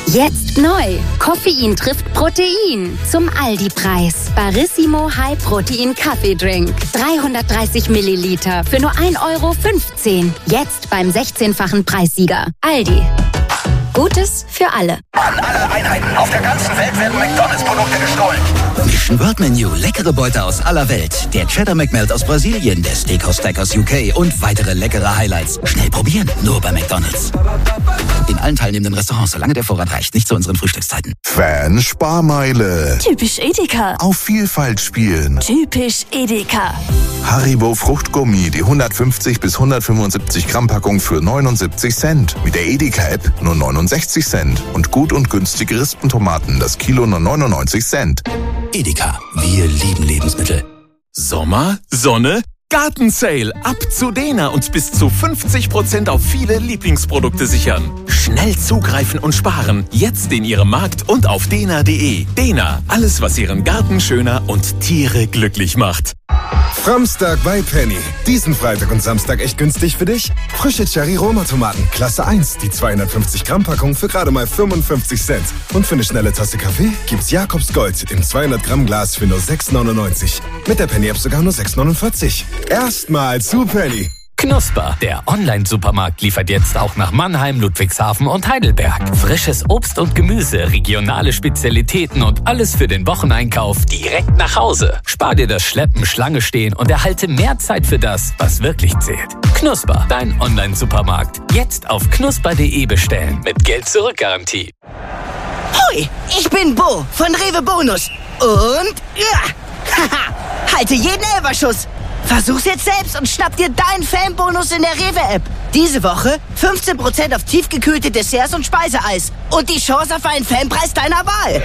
Jetzt neu. Koffein trifft Protein. Zum Aldi-Preis. Barissimo High Protein Kaffeedrink. 330 Milliliter für nur 1,15 €. Jetzt beim 16-fachen Preissieger. Aldi. Gutes für alle. An alle Einheiten auf der ganzen Welt werden McDonalds-Produkte gestohlen. Mission World Menu. Leckere Beute aus aller Welt. Der Cheddar McMelt aus Brasilien, der Steakhouse Stack aus UK und weitere leckere Highlights. Schnell probieren, nur bei McDonalds. In allen teilnehmenden Restaurants, solange der Vorrat reicht. Nicht zu unseren Frühstückszeiten. Fan-Sparmeile. Typisch Edeka. Auf Vielfalt spielen. Typisch Edeka. Haribo Fruchtgummi, die 150 bis 175 Gramm Packung für 79 Cent. Mit der Edeka-App nur 69 Cent. Und gut und günstige Rispentomaten, das Kilo nur 99 Cent. Edeka. Wir lieben Lebensmittel. Sommer, Sonne, Gartensale. Ab zu Dena und bis zu 50% auf viele Lieblingsprodukte sichern. Schnell zugreifen und sparen. Jetzt in Ihrem Markt und auf dena.de. Dena. Alles, was Ihren Garten schöner und Tiere glücklich macht. Framstag bei Penny. Diesen Freitag und Samstag echt günstig für dich. Frische Cherry-Roma-Tomaten, Klasse 1, die 250 Gramm Packung für gerade mal 55 Cent. Und für eine schnelle Tasse Kaffee gibt's Jakobs Gold im 200 Gramm Glas für nur 6,99. Mit der Penny-App sogar nur 6,49. Erstmal zu Penny. Knusper, der Online-Supermarkt, liefert jetzt auch nach Mannheim, Ludwigshafen und Heidelberg. Frisches Obst und Gemüse, regionale Spezialitäten und alles für den Wocheneinkauf direkt nach Hause. Spar dir das Schleppen, Schlange stehen und erhalte mehr Zeit für das, was wirklich zählt. Knusper, dein Online-Supermarkt. Jetzt auf knusper.de bestellen. Mit Geld-Zurück-Garantie. Hoi, ich bin Bo von Rewe Bonus. Und halte jeden Elferschuss. Versuch's jetzt selbst und schnapp dir deinen Fanbonus in der Rewe-App. Diese Woche 15% auf tiefgekühlte Desserts und Speiseeis. Und die Chance auf einen Fanpreis deiner Wahl.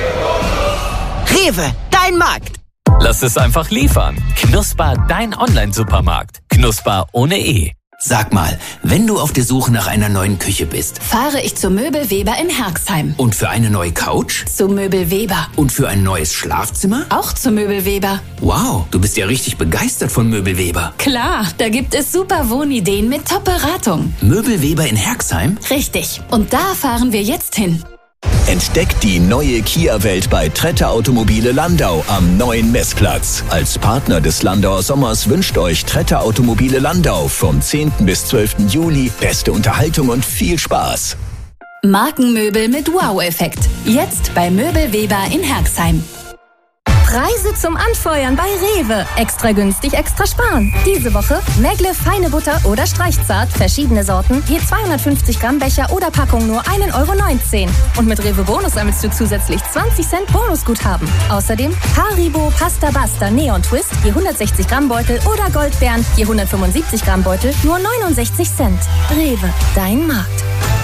Rewe, dein Markt. Lass es einfach liefern. Knusper, dein Online-Supermarkt. Knusper ohne E. Sag mal, wenn du auf der Suche nach einer neuen Küche bist. Fahre ich zu Möbel Weber in Herxheim. Und für eine neue Couch? Zu Möbel Weber. Und für ein neues Schlafzimmer? Auch zu Möbel Weber. Wow, du bist ja richtig begeistert von Möbel Weber. Klar, da gibt es super Wohnideen mit Top-Beratung. Möbel Weber in Herxheim? Richtig. Und da fahren wir jetzt hin. Entdeckt die neue Kia-Welt bei Tretter Automobile Landau am neuen Messplatz. Als Partner des Landauer Sommers wünscht euch Tretter Automobile Landau vom 10. bis 12. Juli beste Unterhaltung und viel Spaß. Markenmöbel mit Wow-Effekt. Jetzt bei Möbel Weber in Herxheim. Preise zum Anfeuern bei Rewe. Extra günstig, extra sparen. Diese Woche Megle feine Butter oder Streichzart, verschiedene Sorten, je 250 Gramm Becher oder Packung nur 1,19 €. Und mit Rewe Bonus sammelst du zusätzlich 20 Cent Bonusguthaben. Außerdem Haribo Pasta Basta Neon Twist, je 160 Gramm Beutel oder Goldbeeren, je 175 Gramm Beutel, nur 69 Cent. Rewe, dein Markt.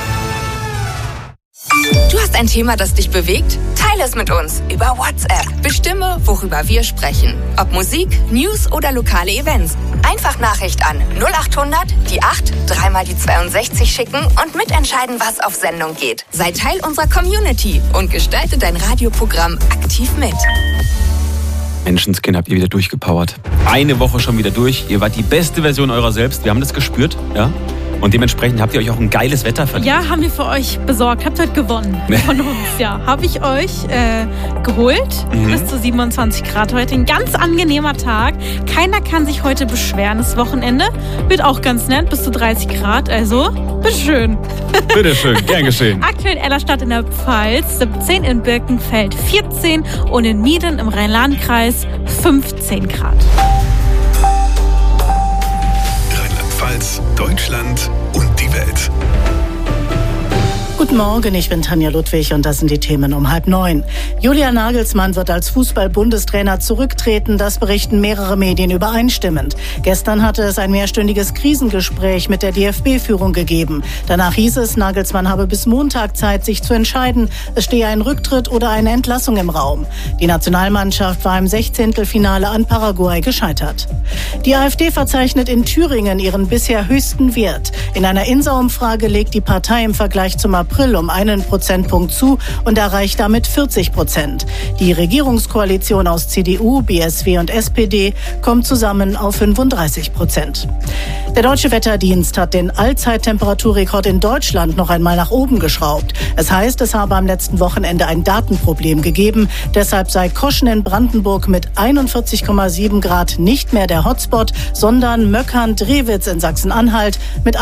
Du hast ein Thema, das dich bewegt? Teile es mit uns über WhatsApp. Bestimme, worüber wir sprechen. Ob Musik, News oder lokale Events. Einfach Nachricht an 0800 die 8 3 mal die 62 schicken und mitentscheiden, was auf Sendung geht. Sei Teil unserer Community und gestalte dein Radioprogramm aktiv mit. Menschenskind, habt ihr wieder durchgepowert. Eine Woche schon wieder durch. Ihr wart die beste Version eurer selbst. Wir haben das gespürt, ja? Und dementsprechend habt ihr euch auch ein geiles Wetter verdient. Ja, haben wir für euch besorgt. Habt heute gewonnen von uns, ja. Habe ich euch geholt. Bis zu 27 Grad heute. Ein ganz angenehmer Tag. Keiner kann sich heute beschweren. Das Wochenende wird auch ganz nett. Bis zu 30 Grad. Also, bitteschön. Bitteschön, gern geschehen. Aktuell Ellerstadt in der Pfalz 17, in Birkenfeld 14 und in Mieden im Rhein-Lahn-Kreis 15 Grad. Rheinland-Pfalz, Deutschland und die Welt. Guten Morgen, ich bin Tanja Ludwig und das sind die Themen um 8:30. Julian Nagelsmann wird als Fußball-Bundestrainer zurücktreten, das berichten mehrere Medien übereinstimmend. Gestern hatte es ein mehrstündiges Krisengespräch mit der DFB-Führung gegeben. Danach hieß es, Nagelsmann habe bis Montag Zeit, sich zu entscheiden. Es stehe ein Rücktritt oder eine Entlassung im Raum. Die Nationalmannschaft war im 16. an Paraguay gescheitert. Die AfD verzeichnet in Thüringen ihren bisher höchsten Wert. In einer INSA-Umfrage legt die Partei im Vergleich zum April April um 1 Prozentpunkt zu und erreicht damit 40%. Die Regierungskoalition aus CDU, BSW und SPD kommt zusammen auf 35%. Der Deutsche Wetterdienst hat den Allzeittemperaturrekord in Deutschland noch einmal nach oben geschraubt. Es heißt, es habe am letzten Wochenende ein Datenproblem gegeben. Deshalb sei Koschen in Brandenburg mit 41,7 Grad nicht mehr der Hotspot, sondern Möckern-Drewitz in Sachsen-Anhalt mit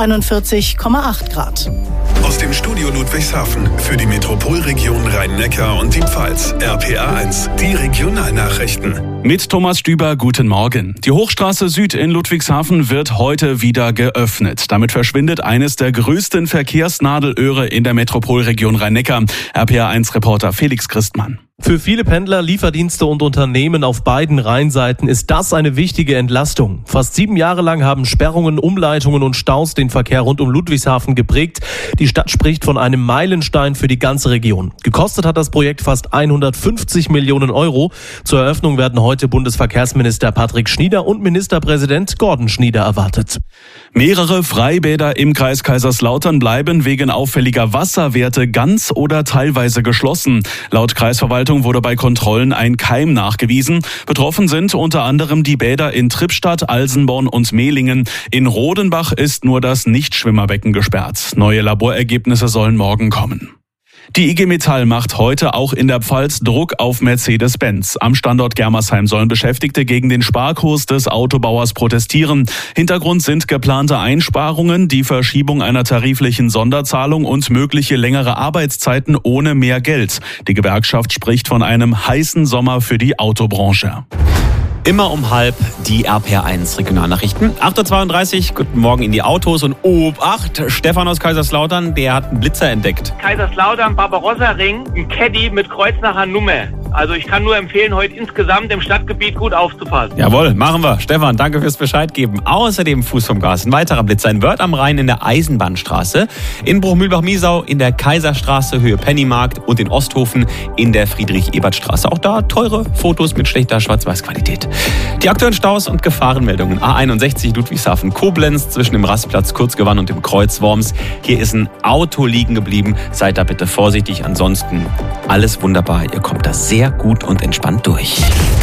41,8 Grad. Aus dem Studio Ludwigshafen für die Metropolregion Rhein-Neckar und die Pfalz. RPA1, die Regionalnachrichten. Mit Thomas Stüber, guten Morgen. Die Hochstraße Süd in Ludwigshafen wird heute wieder geöffnet. Damit verschwindet eines der größten Verkehrsnadelöhre in der Metropolregion Rhein-Neckar. RPA1-Reporter Felix Christmann. Für viele Pendler, Lieferdienste und Unternehmen auf beiden Rheinseiten ist das eine wichtige Entlastung. Fast 7 Jahre lang haben Sperrungen, Umleitungen und Staus den Verkehr rund um Ludwigshafen geprägt. Die Stadt spricht von einem Meilenstein für die ganze Region. Gekostet hat das Projekt fast 150 Millionen Euro. Zur Eröffnung werden heute Bundesverkehrsminister Patrick Schnieder und Ministerpräsident Gordon Schnieder erwartet. Mehrere Freibäder im Kreis Kaiserslautern bleiben wegen auffälliger Wasserwerte ganz oder teilweise geschlossen. Laut Kreisverwaltung wurde bei Kontrollen ein Keim nachgewiesen. Betroffen sind unter anderem die Bäder in Trippstadt, Alsenborn und Mehlingen. In Rodenbach ist nur das Nichtschwimmerbecken gesperrt. Neue Laborergebnisse sollen morgen kommen. Die IG Metall macht heute auch in der Pfalz Druck auf Mercedes-Benz. Am Standort Germersheim sollen Beschäftigte gegen den Sparkurs des Autobauers protestieren. Hintergrund sind geplante Einsparungen, die Verschiebung einer tariflichen Sonderzahlung und mögliche längere Arbeitszeiten ohne mehr Geld. Die Gewerkschaft spricht von einem heißen Sommer für die Autobranche. Immer um 12:30 die RPA1 Regionalnachrichten. 8.32 Uhr, guten Morgen in die Autos und Obacht, Stefan aus Kaiserslautern, der hat einen Blitzer entdeckt. Kaiserslautern, Barbarossa-Ring, ein Caddy mit kreuznacher Nummer. Also ich kann nur empfehlen, heute insgesamt im Stadtgebiet gut aufzupassen. Jawohl, machen wir. Stefan, danke fürs Bescheid geben. Außerdem Fuß vom Gas, ein weiterer Blitzer in Wörth am Rhein in der Eisenbahnstraße, in Bruchmühlbach-Miesau in der Kaiserstraße Höhe Pennymarkt und in Osthofen in der Friedrich-Ebert-Straße. Auch da teure Fotos mit schlechter Schwarz-Weiß-Qualität. Die aktuellen Staus und Gefahrenmeldungen. A61 Ludwigshafen-Koblenz zwischen dem Rastplatz Kurzgewann und dem Kreuz Worms. Hier ist ein Auto liegen geblieben. Seid da bitte vorsichtig. Ansonsten alles wunderbar. Ihr kommt da sehr gut und entspannt durch.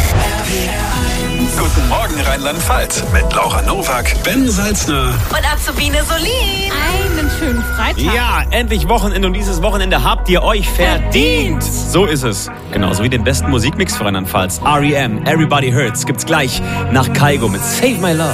Guten Morgen Rheinland-Pfalz mit Laura Nowak, Ben Salzner und Azubine Solin. Einen schönen Freitag. Ja, endlich Wochenende und dieses Wochenende habt ihr euch verdient. So ist es. Genauso wie den besten Musikmix für Rheinland-Pfalz. R.E.M. Everybody Hurts gibt's gleich nach Kaigo mit Save My Love.